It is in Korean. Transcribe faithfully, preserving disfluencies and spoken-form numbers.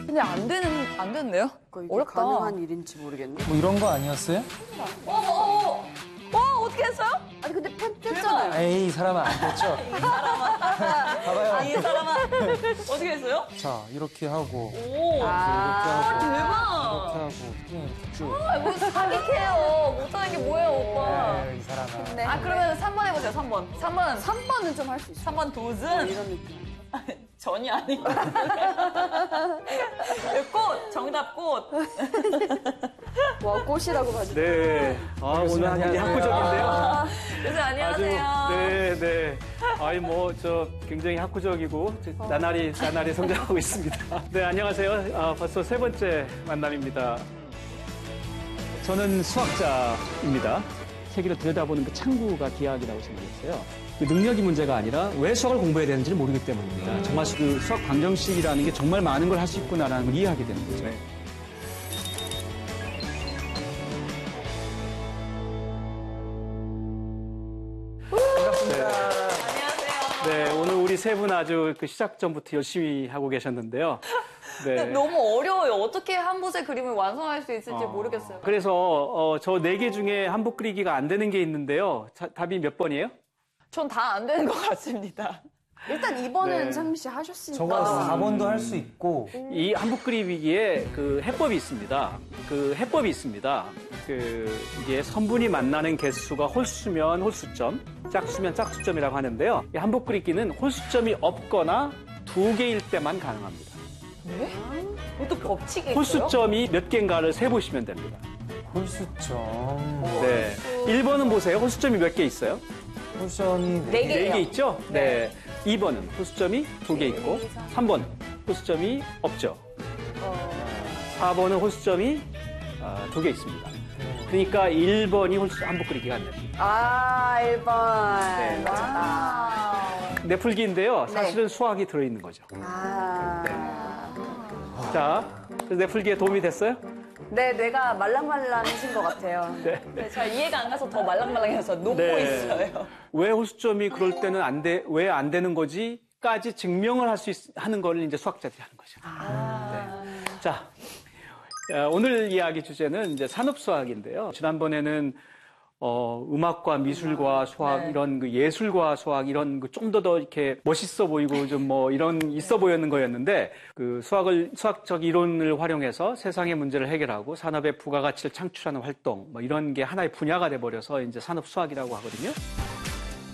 근데 안 되는, 안 됐네요? 어렵다. 가능한 일인지 모르겠네. 뭐 이런 거 아니었어요? 어, 어, 어. 와, 어떻게 했어요? 아니, 근데 펜 뗐잖아요. 에이, 이 사람은 안 됐죠? 이 사람아. 봐봐요. 이 사람아. 어떻게 했어요? 자, 이렇게 하고. 오. 아, 대박. 이렇게 하고. 그냥 이렇게 쭉. 아, 뭐 사기캐요. 못하는 게 뭐예요, 오빠. 에이, 이 사람아. 네. 아, 그러면 삼 번 해보세요, 삼 번. 삼 번. 삼 번은 좀 할 수 있어. 삼 번 도전. 이런 느낌. 전이 아니고. 꽃! 정답 꽃! 와, 꽃이라고 가지고. 네. 아, 오늘 한 일이 학구적인데요. 교수님, 안녕하세요. 아주, 네, 네. 아이, 뭐, 저, 굉장히 학구적이고, 나날이, 나날이 성장하고 있습니다. 네, 안녕하세요. 아, 벌써 세 번째 만남입니다. 저는 수학자입니다. 세계를 들여다보는 그 창구가 기하학이라고 생각했어요. 그 능력이 문제가 아니라 왜 수학을 공부해야 되는지를 모르기 때문입니다. 음. 정말 그 수학 방정식이라는 게 정말 많은 걸 할 수 있구나라는 걸 이해하게 되는 거죠. 네. 반갑습니다. 안녕하세요. 네, 오늘 우리 세 분 아주 그 시작 전부터 열심히 하고 계셨는데요. 네. 너무 어려워요. 어떻게 한붓의 그림을 완성할 수 있을지 어, 모르겠어요. 그래서 어, 저 네 개 중에 한붓 그리기가 안 되는 게 있는데요. 자, 답이 몇 번이에요? 전 다 안 되는 것 같습니다. 일단 이번에는 네. 상미 씨 하셨으니까. 저거 사 번도 할 수 있고. 이 한붓 그리기에 그 해법이 있습니다. 그 해법이 있습니다. 그 이게 선분이 만나는 개수가 홀수면 홀수점, 짝수면 짝수점이라고 하는데요. 이 한붓 그리기는 홀수점이 없거나 두 개일 때만 가능합니다. 네? 그것도 법칙이 있어요? 홀수점이 몇 개인가를 세보시면 됩니다. 홀수점. 네. 일 번은 보세요. 홀수점이 몇 개 있어요? 홀수점이 네 네 개. 개. 네 개 있죠? 네. 이 번은 홀수점이 두 개 있고, 삼 번 홀수점이 없죠. 사 번은 홀수점이 두 개 있습니다. 그러니까 일 번이 홀수 한붓 그리기가 안 됩니다. 아, 일 번. 네. 아. 내풀기인데요. 사실은 수학이 들어있는 거죠. 아. 자, 그래서 내풀기에 도움이 됐어요? 네, 뇌가 말랑말랑해진 것 같아요. 네. 네, 잘 이해가 안 가서 더 말랑말랑해서 녹고 네. 있어요. 왜 홀수점이 그럴 때는 안 돼, 왜 안 되는 거지?까지 증명을 할 수 하는 걸 이제 수학자들이 하는 거죠. 아. 네. 자, 어, 오늘 이야기 주제는 이제 산업수학인데요. 지난번에는 어, 음악과 미술과 수학, 네. 이런 그 예술과 수학, 이런 그 좀 더 더 이렇게 멋있어 보이고 좀 뭐 이런 있어 보이는 거였는데 그 수학을, 수학적 이론을 활용해서 세상의 문제를 해결하고 산업의 부가가치를 창출하는 활동, 뭐 이런 게 하나의 분야가 돼버려서 이제 산업수학이라고 하거든요.